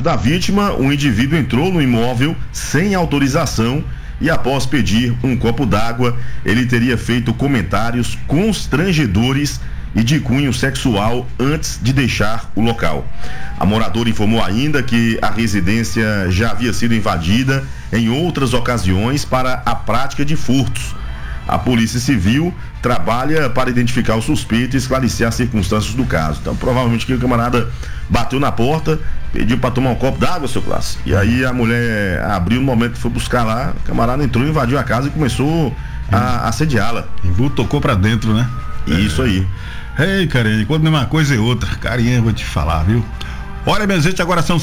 da vítima, um indivíduo entrou no imóvel sem autorização e, após pedir um copo d'água, ele teria feito comentários constrangedores e de cunho sexual antes de deixar o local. A moradora informou ainda que a residência já havia sido invadida em outras ocasiões para a prática de furtos. A Polícia Civil trabalha para identificar o suspeito e esclarecer as circunstâncias do caso. Então, provavelmente que o camarada bateu na porta, pediu para tomar um copo d'água, seu Clássico. E aí a mulher abriu no momento que foi buscar lá, o camarada entrou, invadiu a casa e começou a assediá-la. Tocou pra dentro, né? Isso aí. Ei, Carinha, quando uma coisa é outra, Carinha, vou te falar, viu? Olha, minha gente, agora são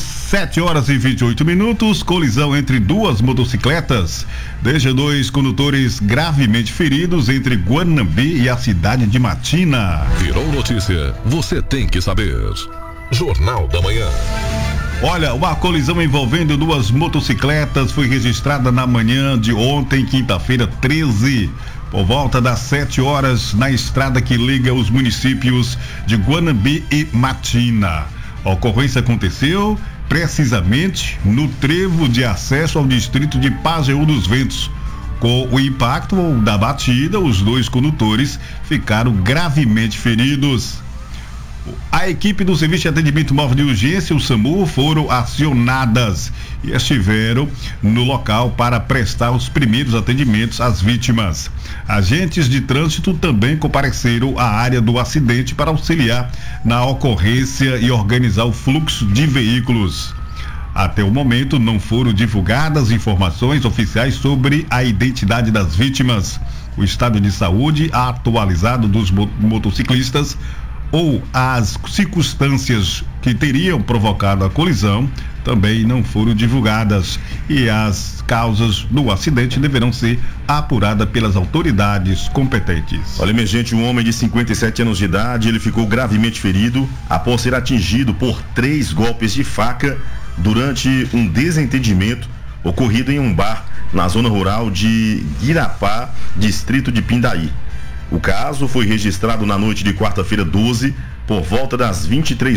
7h28. Colisão entre duas motocicletas deixa 2 condutores gravemente feridos entre Guanambi e a cidade de Matina. Virou notícia, você tem que saber. Jornal da Manhã. Olha, uma colisão envolvendo 2 motocicletas foi registrada na manhã de ontem, quinta-feira 13, por volta das 7 horas, na estrada que liga os municípios de Guanambi e Matina. A ocorrência aconteceu precisamente no trevo de acesso ao distrito de Pajeú dos Ventos. Com o impacto da batida, os 2 condutores ficaram gravemente feridos. A equipe do Serviço de Atendimento Móvel de Urgência, o SAMU, foram acionadas e estiveram no local para prestar os primeiros atendimentos às vítimas. Agentes de trânsito também compareceram à área do acidente para auxiliar na ocorrência e organizar o fluxo de veículos. Até o momento não foram divulgadas informações oficiais sobre a identidade das vítimas, o estado de saúde atualizado dos motociclistas ou as circunstâncias que teriam provocado a colisão também não foram divulgadas e as causas do acidente deverão ser apuradas pelas autoridades competentes. Olha, minha gente, um homem de 57 anos de idade, ele ficou gravemente ferido após ser atingido por 3 golpes de faca durante um desentendimento ocorrido em um bar na zona rural de Guirapá, distrito de Pindaí. O caso foi registrado na noite de quarta-feira 12, por volta das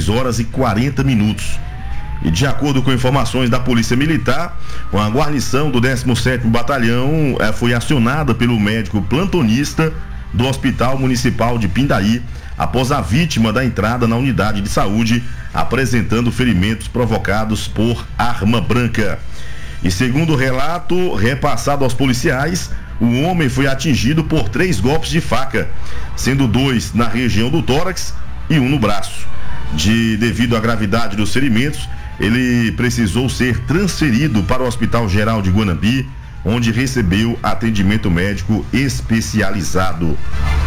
23h40. E de acordo com informações da Polícia Militar, a guarnição do 17º Batalhão foi acionada pelo médico plantonista do Hospital Municipal de Pindaí após a vítima da entrada na unidade de saúde apresentando ferimentos provocados por arma branca. E segundo o relato repassado aos policiais, o homem foi atingido por 3 golpes de faca, sendo 2 na região do tórax e 1 no braço. Devido à gravidade dos ferimentos, ele precisou ser transferido para o Hospital Geral de Guanambi, onde recebeu atendimento médico especializado.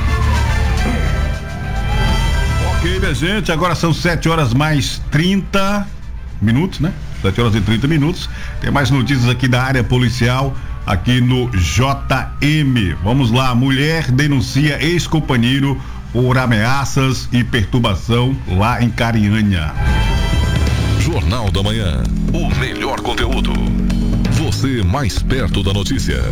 Ok, minha gente, agora são 7h30, né? 7h30. Tem mais notícias aqui da área policial, aqui no JM. Vamos lá, mulher denuncia ex-companheiro por ameaças e perturbação lá em Cariânia. Jornal da Manhã, o melhor conteúdo. Você mais perto da notícia.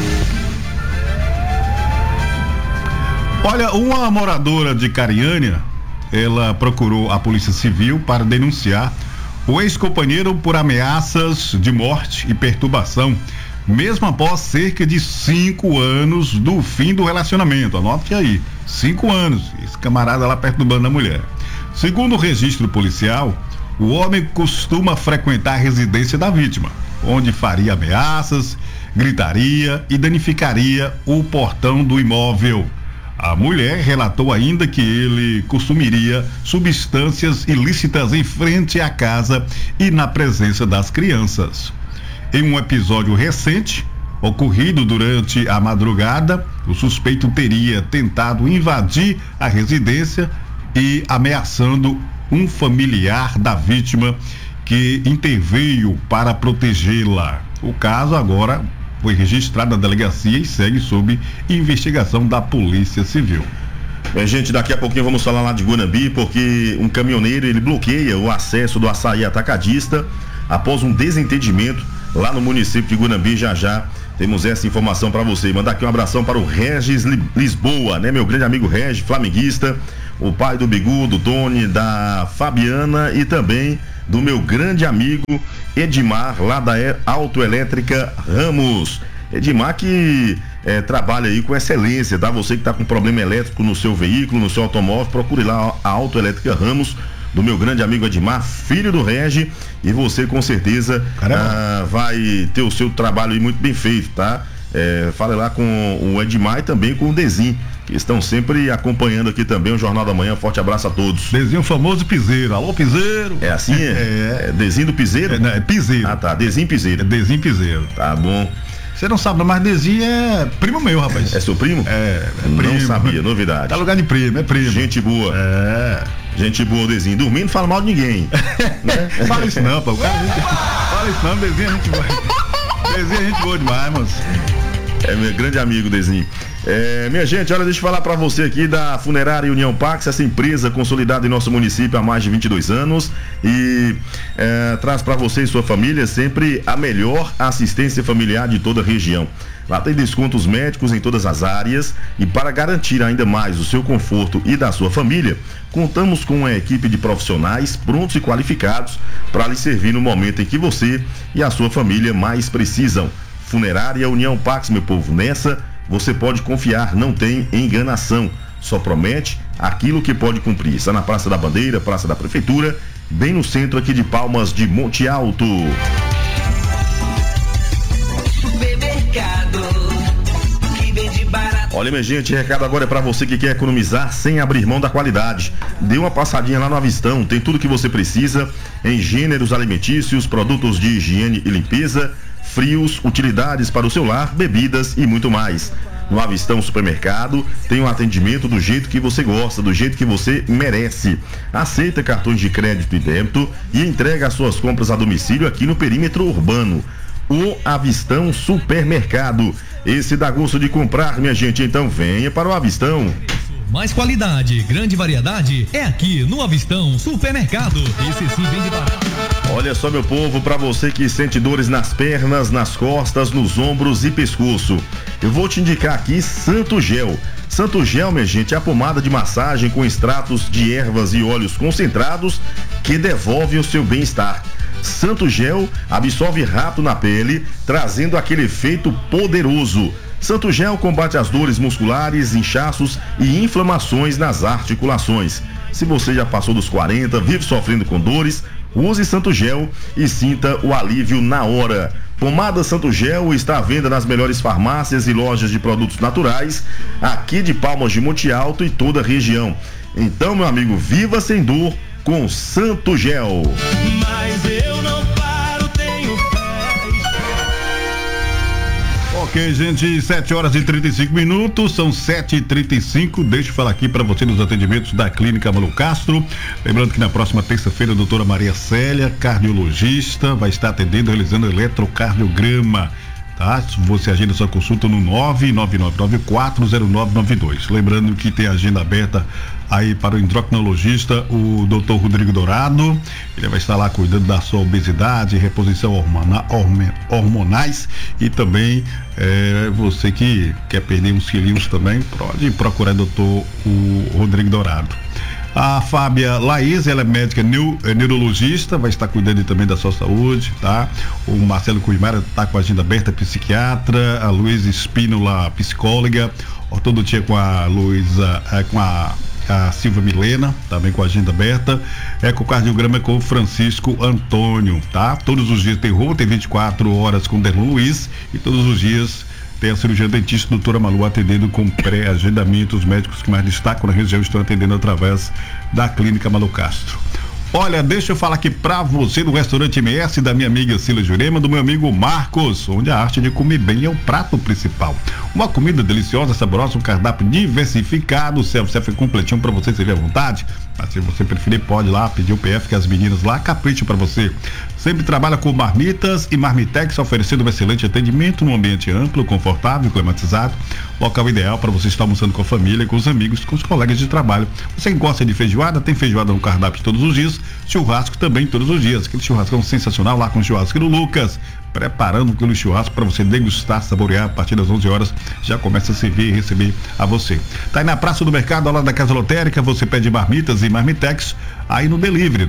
Olha, uma moradora de Cariânia, ela procurou a Polícia Civil para denunciar o ex-companheiro por ameaças de morte e perturbação, mesmo após cerca de 5 anos do fim do relacionamento. Anote aí, 5 anos, esse camarada lá perturbando a mulher. Segundo o registro policial, o homem costuma frequentar a residência da vítima, onde faria ameaças, gritaria e danificaria o portão do imóvel. A mulher relatou ainda que ele consumiria substâncias ilícitas em frente à casa e na presença das crianças. Em um episódio recente, ocorrido durante a madrugada, o suspeito teria tentado invadir a residência e ameaçando um familiar da vítima que interveio para protegê-la. O caso agora foi registrado na delegacia e segue sob investigação da Polícia Civil. Gente, daqui a pouquinho vamos falar lá de Guanambi, porque um caminhoneiro, ele bloqueia o acesso do açaí atacadista após um desentendimento lá no município de Guanambi. Já Temos essa informação para você. Mandar aqui um abração para o Regis Lisboa, né? Meu grande amigo Regis, flamenguista, o pai do Bigu, do Tony, da Fabiana e também do meu grande amigo Edmar, lá da Autoelétrica Ramos. Edmar que trabalha aí com excelência, tá? Você que está com problema elétrico no seu veículo, no seu automóvel, procure lá a Autoelétrica Ramos, do meu grande amigo Edmar, filho do Regi, e você com certeza vai ter o seu trabalho aí muito bem feito, tá? Fale lá com o Edmar e também com o Dezim, que estão sempre acompanhando aqui também o Jornal da Manhã. Forte abraço a todos. Dezinho famoso Piseiro. Alô, Piseiro. É assim? Dezinho do Piseiro? É Piseiro. Ah, tá. Dezinho Piseiro. É Dezinho Piseiro. Tá bom. Você não sabe, mas Dezinho é primo meu, rapaz. É seu primo? É primo. Não sabia, novidade. Tá lugar de primo, é primo. Gente boa. Gente boa, Dezinho. Dormindo, não fala mal de ninguém. Né? Fala isso não, pô. Fala isso não, Dezinho é gente boa. Dezinho é gente boa demais, moço. É meu grande amigo, Dezinho. Minha gente, olha, deixa eu falar para você aqui da Funerária União Pax, essa empresa consolidada em nosso município há mais de 22 anos e traz para você e sua família sempre a melhor assistência familiar de toda a região. Lá tem descontos médicos em todas as áreas e para garantir ainda mais o seu conforto e da sua família, contamos com uma equipe de profissionais prontos e qualificados para lhe servir no momento em que você e a sua família mais precisam. Funerária União Pax, meu povo, nessa você pode confiar, não tem enganação, só promete aquilo que pode cumprir. Está na Praça da Bandeira, Praça da Prefeitura, bem no centro aqui de Palmas de Monte Alto. Olha, minha gente, recado agora é para você que quer economizar sem abrir mão da qualidade. Dê uma passadinha lá no Avistão, tem tudo que você precisa em gêneros alimentícios, produtos de higiene e limpeza, frios, utilidades para o seu lar, bebidas e muito mais. No Avistão Supermercado tem um atendimento do jeito que você gosta, do jeito que você merece. Aceita cartões de crédito e débito e entrega as suas compras a domicílio aqui no perímetro urbano. O Avistão Supermercado. Esse dá gosto de comprar, minha gente, então venha para o Avistão. Mais qualidade, grande variedade é aqui no Avistão Supermercado. Esse sim vem de barato. Olha só, meu povo, para você que sente dores nas pernas, nas costas, nos ombros e pescoço, eu vou te indicar aqui Santo Gel. Santo Gel, minha gente, é a pomada de massagem com extratos de ervas e óleos concentrados que devolve o seu bem-estar. Santo Gel absorve rápido na pele, trazendo aquele efeito poderoso. Santo Gel combate as dores musculares, inchaços e inflamações nas articulações. Se você já passou dos 40, vive sofrendo com dores, use Santo Gel e sinta o alívio na hora. Pomada Santo Gel está à venda nas melhores farmácias e lojas de produtos naturais, aqui de Palmas de Monte Alto e toda a região. Então, meu amigo, viva sem dor com Santo Gel. Mas eu não paro, tenho fé. Ok, gente, 7h35, são 7h35. Deixa eu falar aqui para você nos atendimentos da Clínica Malu Castro. Lembrando que na próxima terça-feira a doutora Maria Célia, cardiologista, vai estar atendendo, realizando eletrocardiograma. Tá? Você agenda sua consulta no 999940992. Lembrando que tem agenda aberta aí para o endocrinologista, o Dr. Rodrigo Dourado. Ele vai estar lá cuidando da sua obesidade, reposição hormonais e também você que quer perder uns quilinhos também, pode procurar o Dr. Rodrigo Dourado. A Fábia Laís, ela é médica neurologista, vai estar cuidando também da sua saúde, tá? O Marcelo Cuimara está com a agenda aberta, psiquiatra, a Luísa Espínola, psicóloga, ortodontia com a Luísa, com a Silvia Milena, também com a agenda aberta, ecocardiograma com o Francisco Antônio, tá? Todos os dias tem roupa, tem 24 horas com o Derlon Luiz e todos os dias tem a cirurgia dentista doutora Malu atendendo com pré-agendamento. Os médicos que mais destacam na região estão atendendo através da Clínica Malu Castro. Olha, deixa eu falar aqui pra você do restaurante MS, da minha amiga Cila Jurema, do meu amigo Marcos, onde a arte de comer bem é o prato principal. Uma comida deliciosa, saborosa, um cardápio diversificado, self-service completinho pra você servir à vontade. Mas se você preferir, pode ir lá pedir o PF que as meninas lá capricham pra você. Sempre trabalha com marmitas e marmitex, oferecendo um excelente atendimento num ambiente amplo, confortável, climatizado. Local ideal para você estar almoçando com a família, com os amigos, com os colegas de trabalho. Você gosta de feijoada? Tem feijoada no cardápio todos os dias. Churrasco também todos os dias. Aquele churrascão sensacional lá com o churrasco do Lucas. preparando aquele churrasco para você degustar, saborear. A partir das 11 horas já começa a servir e receber a você. Tá aí na Praça do Mercado, ao lado da Casa Lotérica, você pede marmitas e marmitex aí no delivery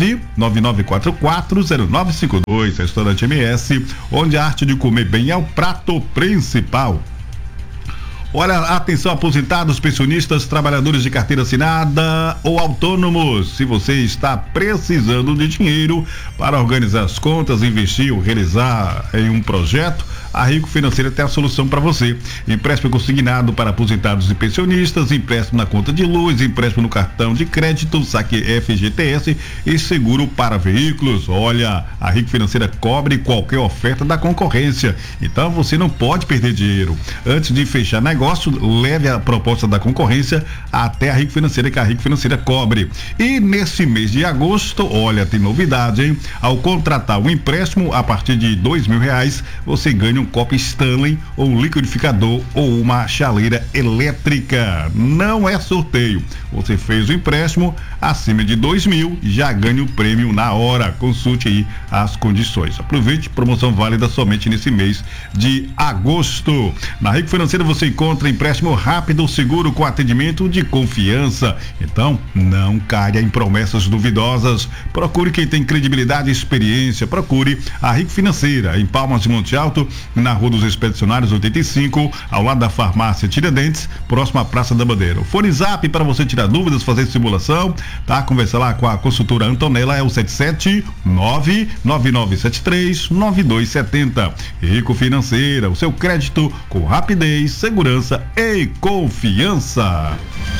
999440952, restaurante MS, onde a arte de comer bem é o prato principal. Olha, atenção, aposentados, pensionistas, trabalhadores de carteira assinada ou autônomos. Se você está precisando de dinheiro para organizar as contas, investir ou realizar em um projeto, a Rico Financeira tem a solução para você. Empréstimo consignado para aposentados e pensionistas, empréstimo na conta de luz, empréstimo no cartão de crédito, saque FGTS e seguro para veículos. Olha, a Rico Financeira cobre qualquer oferta da concorrência. Então você não pode perder dinheiro. Antes de fechar negócio, leve a proposta da concorrência até a Rico Financeira, que a Rico Financeira cobre. E nesse mês de agosto, olha, tem novidade, hein? Ao contratar um empréstimo a partir de R$2.000, você ganha um copo Stanley ou um liquidificador ou uma chaleira elétrica. Não é sorteio. Você fez o empréstimo acima de R$2.000, já ganha o prêmio na hora. Consulte aí as condições. Aproveite, promoção válida somente nesse mês de agosto. Na Rico Financeira você encontra empréstimo rápido, seguro, com atendimento de confiança. Então, não caia em promessas duvidosas. Procure quem tem credibilidade e experiência. Procure a Rico Financeira, em Palmas de Monte Alto, na Rua dos Expedicionários 85, ao lado da farmácia Tiradentes, próximo à Praça da Bandeira. O fone zap para você tirar dúvidas, fazer simulação, tá? Conversa lá com a consultora Antonella, é o 77999739270. Rico Financeira, o seu crédito com rapidez, segurança e confiança.